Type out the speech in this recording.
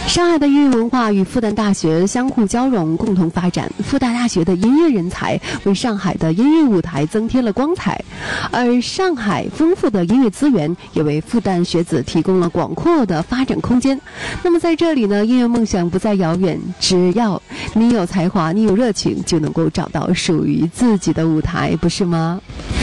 上海的音乐文化与复旦大学相互交融，共同发展。复旦大学的音乐人才为上海的音乐舞台增添了光彩，而上海丰富的音乐资源也为复旦学子提供了广阔的发展空间。那么在这里呢，音乐梦想不再遥远，只要你有才华，你有热情，就能够找到属于自己的舞台，不是吗？